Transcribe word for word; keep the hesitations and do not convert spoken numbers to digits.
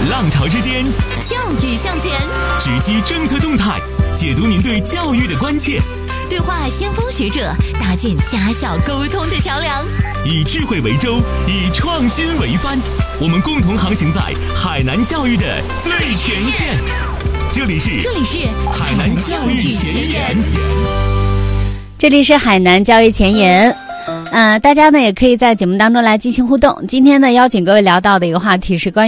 浪潮之巅， 教育向前， 直击政策动态，解读您对教育的关切， 对话先锋学者，搭建家校沟通的桥梁， 以智慧为舟，以创新为帆，我们共同航行在海南教育的最前线。这里是这里是海南教育前沿， 这里是海南教育前沿。呃，大家呢也可以在节目当中来进行互动。今天呢，邀请各位聊到的一个话题是关于